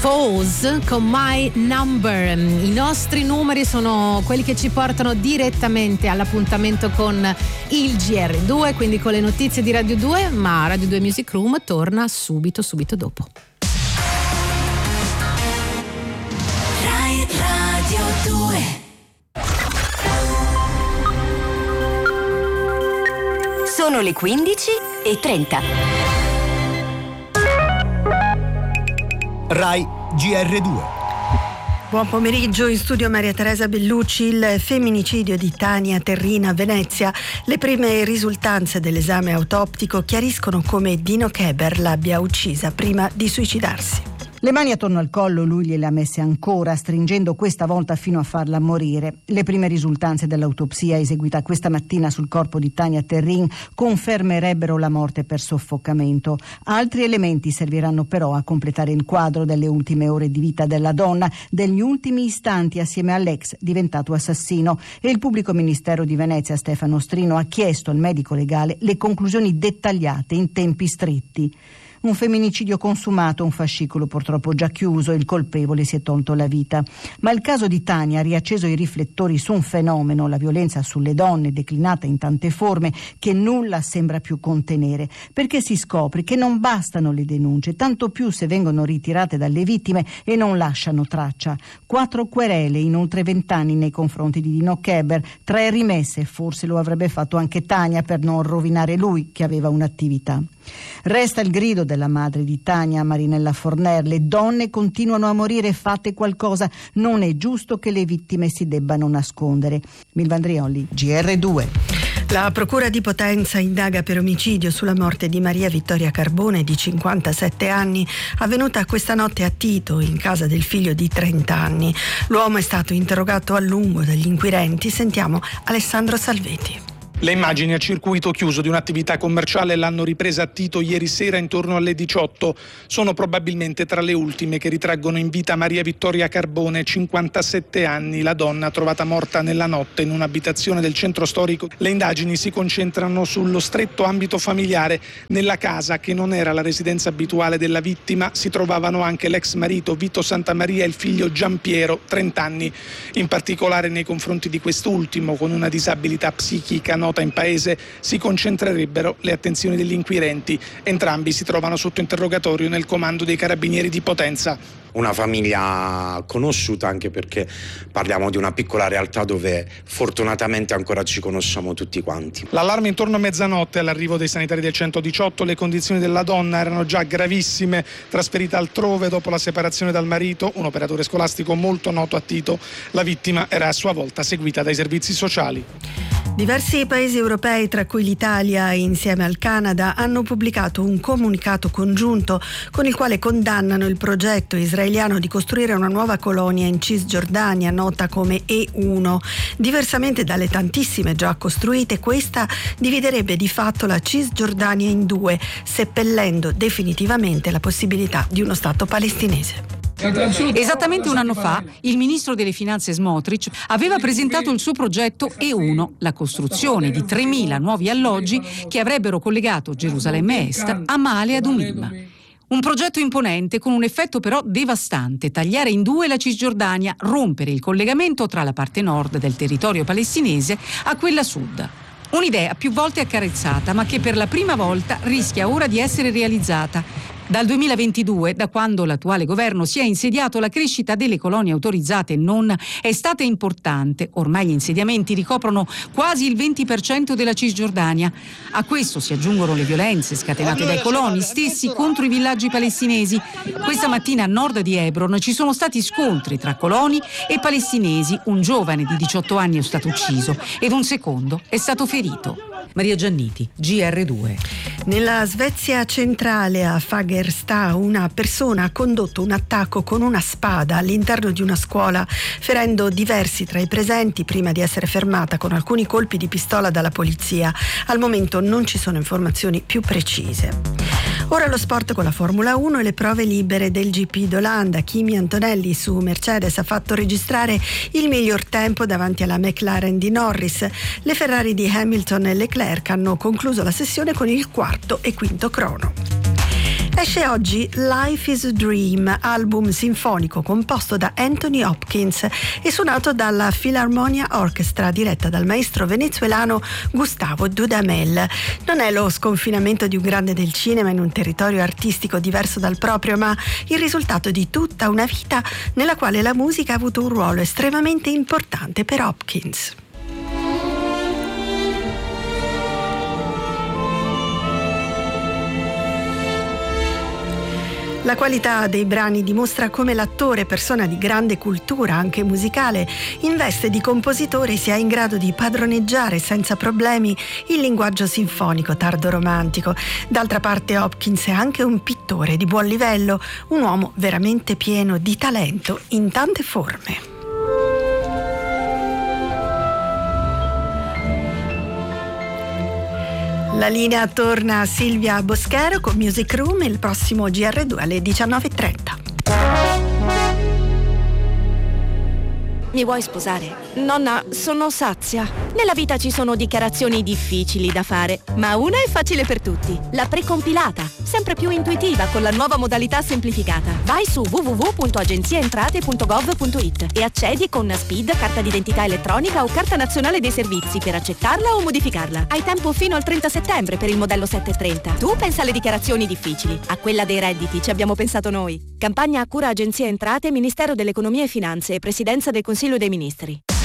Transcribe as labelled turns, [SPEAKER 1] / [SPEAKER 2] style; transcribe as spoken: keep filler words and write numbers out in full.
[SPEAKER 1] Foes con My Number. I nostri numeri sono quelli che ci portano direttamente all'appuntamento con il G R due, quindi con le notizie di Radio due, ma Radio due Music Room torna subito subito dopo.
[SPEAKER 2] Rai Radio due. Sono le quindici e trenta.
[SPEAKER 3] Rai G R due.
[SPEAKER 4] Buon pomeriggio, in studio Maria Teresa Bellucci. Il femminicidio di Tania Terrina a Venezia. Le prime risultanze dell'esame autoptico chiariscono come Dino Keber l'abbia uccisa prima di suicidarsi.
[SPEAKER 5] Le mani attorno al collo lui gliele ha messe ancora, stringendo questa volta fino a farla morire. Le prime risultanze dell'autopsia eseguita questa mattina sul corpo di Tania Terrin confermerebbero la morte per soffocamento. Altri elementi serviranno però a completare il quadro delle ultime ore di vita della donna, degli ultimi istanti assieme all'ex diventato assassino. E il pubblico ministero di Venezia, Stefano Strino, ha chiesto al medico legale le conclusioni dettagliate in tempi stretti. Un femminicidio consumato, un fascicolo purtroppo già chiuso, il colpevole si è tolto la vita. Ma il caso di Tania ha riacceso i riflettori su un fenomeno, la violenza sulle donne, declinata in tante forme, che nulla sembra più contenere, perché si scopre che non bastano le denunce, tanto più se vengono ritirate dalle vittime e non lasciano traccia. Quattro querele in oltre vent'anni nei confronti di Dino Keber, tre rimesse, forse lo avrebbe fatto anche Tania per non rovinare lui che aveva un'attività. Resta il grido della madre di Tania, Marinella Forner: le donne continuano a morire, fate qualcosa, non è giusto che le vittime si debbano nascondere. Milva Andrioli, G R due.
[SPEAKER 4] La procura di Potenza indaga per omicidio sulla morte di Maria Vittoria Carbone, di cinquantasette anni, avvenuta questa notte a Tito, in casa del figlio di trenta anni. L'uomo è stato interrogato a lungo dagli inquirenti. Sentiamo Alessandro Salvetti.
[SPEAKER 6] Le immagini a circuito chiuso di un'attività commerciale l'hanno ripresa a Tito ieri sera intorno alle diciotto. Sono probabilmente tra le ultime che ritraggono in vita Maria Vittoria Carbone, cinquantasette anni, la donna trovata morta nella notte in un'abitazione del centro storico. Le indagini si concentrano sullo stretto ambito familiare. Nella casa, che non era la residenza abituale della vittima, si trovavano anche l'ex marito Vito Santamaria e il figlio Giampiero, trenta anni. In particolare nei confronti di quest'ultimo, con una disabilità psichica nota in paese, si concentrerebbero le attenzioni degli inquirenti. Entrambi si trovano sotto interrogatorio nel comando dei carabinieri di Potenza.
[SPEAKER 7] Una famiglia conosciuta, anche perché parliamo di una piccola realtà dove fortunatamente ancora ci conosciamo tutti quanti.
[SPEAKER 6] L'allarme intorno a mezzanotte, all'arrivo dei sanitari del centodiciotto, le condizioni della donna erano già gravissime. Trasferita altrove dopo la separazione dal marito, un operatore scolastico molto noto a Tito, la vittima era a sua volta seguita dai servizi sociali.
[SPEAKER 4] Diversi paesi europei, tra cui l'Italia insieme al Canada, hanno pubblicato un comunicato congiunto con il quale condannano il progetto israeliano di costruire una nuova colonia in Cisgiordania, nota come E uno. Diversamente dalle tantissime già costruite, questa dividerebbe di fatto la Cisgiordania in due, seppellendo definitivamente la possibilità di uno Stato palestinese.
[SPEAKER 8] Esattamente un anno fa il ministro delle finanze Smotrich aveva presentato il suo progetto E uno, la costruzione di tremila nuovi alloggi che avrebbero collegato Gerusalemme Est a Male e Adumim. Un progetto imponente con un effetto però devastante: tagliare in due la Cisgiordania, rompere il collegamento tra la parte nord del territorio palestinese a quella sud. Un'idea più volte accarezzata, ma che per la prima volta rischia ora di essere realizzata. Dal duemilaventidue, da quando l'attuale governo si è insediato, la crescita delle colonie autorizzate non è stata importante. Ormai gli insediamenti ricoprono quasi il venti per cento della Cisgiordania. A questo si aggiungono le violenze scatenate dai coloni stessi contro i villaggi palestinesi. Questa mattina a nord di Hebron ci sono stati scontri tra coloni e palestinesi. Un giovane di diciotto anni è stato ucciso ed un secondo è stato ferito.
[SPEAKER 9] Maria Gianniti, G R due.
[SPEAKER 4] Nella Svezia centrale, a Fagersta, una persona ha condotto un attacco con una spada all'interno di una scuola, ferendo diversi tra i presenti prima di essere fermata con alcuni colpi di pistola dalla polizia. Al momento non ci sono informazioni più precise. Ora lo sport con la Formula uno e le prove libere del G P d'Olanda. Kimi Antonelli su Mercedes ha fatto registrare il miglior tempo davanti alla McLaren di Norris. Le Ferrari di Hamilton e Leclerc hanno concluso la sessione con il quarto e quinto crono. Esce oggi Life is a Dream, album sinfonico composto da Anthony Hopkins e suonato dalla Philharmonia Orchestra diretta dal maestro venezuelano Gustavo Dudamel. Non è lo sconfinamento di un grande del cinema in un territorio artistico diverso dal proprio, ma il risultato di tutta una vita nella quale la musica ha avuto un ruolo estremamente importante per Hopkins. La qualità dei brani dimostra come l'attore, persona di grande cultura anche musicale, in veste di compositore sia in grado di padroneggiare senza problemi il linguaggio sinfonico tardo-romantico. D'altra parte Hopkins è anche un pittore di buon livello, un uomo veramente pieno di talento in tante forme. La linea torna a Silvia Boschero con Music Room, il prossimo G R due alle diciannove e trenta.
[SPEAKER 3] Mi vuoi sposare? Nonna, sono sazia. Nella vita ci sono dichiarazioni difficili da fare, ma una è facile per tutti. La precompilata, sempre più intuitiva con la nuova modalità semplificata. Vai su w w w punto agenziaentrate punto gov punto i t e accedi con SPID, carta d'identità elettronica o carta nazionale dei servizi per accettarla o modificarla. Hai tempo fino al trenta settembre per il modello settecentotrenta. Tu pensa alle dichiarazioni difficili. A quella dei redditi ci abbiamo pensato noi. Campagna a cura Agenzia Entrate, Ministero dell'Economia e Finanze e Presidenza del Consiglio dei Ministri.